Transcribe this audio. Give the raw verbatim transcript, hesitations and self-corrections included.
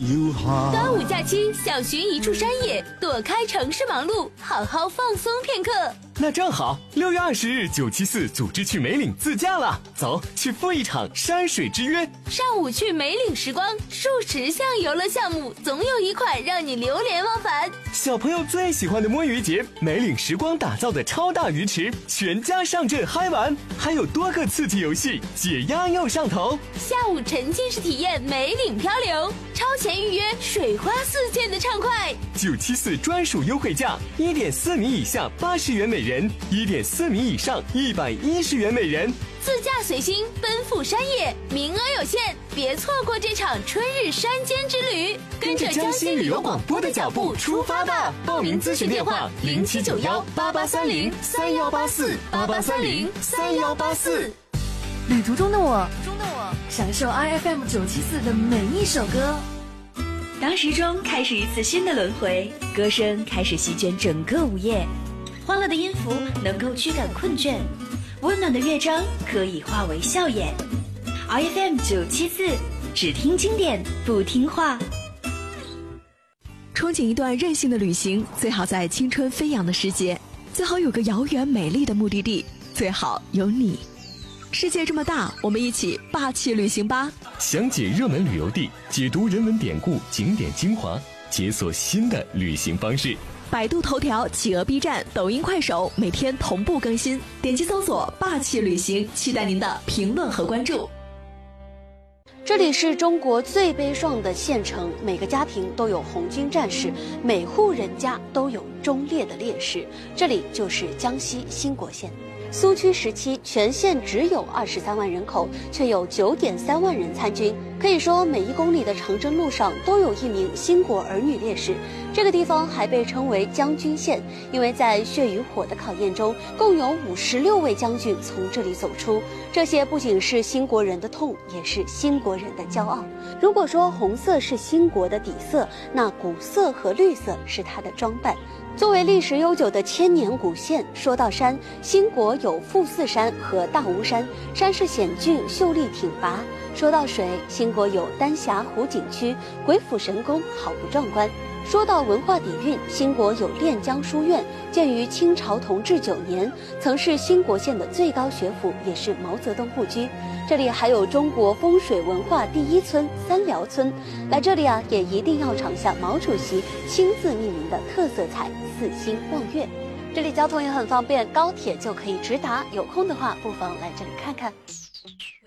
端午假期想寻一处山野，躲开城市忙碌，好好放松片刻。 那正好，六月二十日九七四组织去梅岭自驾了，走，去赴一场山水之约。 上午去梅岭时光，数十项游乐项目，总有一款让你流连忘返。 小朋友最喜欢的摸鱼节，梅岭时光打造的超大鱼池，全家上阵嗨玩，还有多个刺激游戏，解压又上头。 下午沉浸式体验梅岭漂流，超前预约，水花四溅的畅快。 九七四专属优惠价，一点四米以下八十元每人，一点四米以上一百一十元每人。 自驾随心，奔赴山野，名额有限，别错过这场春日山间之旅。 跟着江西旅游广播的脚步出发吧！报名咨询电话：零七九幺八八三零三幺八四八八三零三幺八四。 旅途中的我，中的我，享受 I F M 九七四的每一首歌。 当时钟开始一次新的轮回，歌声开始席卷整个午夜，欢乐的音符能够驱赶困倦，温暖的乐章可以化为笑颜。I F M 九七四，只听经典，不听话。 憧憬一段任性的旅行，最好在青春飞扬的时节，最好有个遥远美丽的目的地，最好有你。世界这么大，我们一起霸气旅行吧！ 详解热门旅游地，解读人文典故、景点精华，解锁新的旅行方式。 百度头条、企鹅 B 站、抖音、快手每天同步更新，点击搜索“霸气旅行”，期待您的评论和关注。 这里是中国最悲壮的县城，每个家庭都有红军战士，每户人家都有忠烈的烈士。这里就是江西兴国县。苏区时期，全县只有二十三万人口，却有九点三万人参军。可以说，每一公里的长征路上都有一名兴国儿女烈士。这个地方还被称为将军县，因为在血与火的考验中，共有五十六位将军从这里走出。这些不仅是兴国人的痛，也是兴国人的骄傲。如果说红色是兴国的底色，那古色和绿色是它的装扮。作为历史悠久的千年古县，说到山，兴国有富士山和大巫山，山势险峻秀丽挺拔。说到水，兴国有丹霞湖景区，鬼斧神工，好不壮观。说到文化底蕴，兴国有练江书院，建于清朝同治九年，曾是兴国县的最高学府，也是毛泽东故居。这里还有中国风水文化第一村三寮村，来这里啊，也一定要尝下毛主席亲自命名的特色菜四星望月。这里交通也很方便，高铁就可以直达，有空的话不妨来这里看看。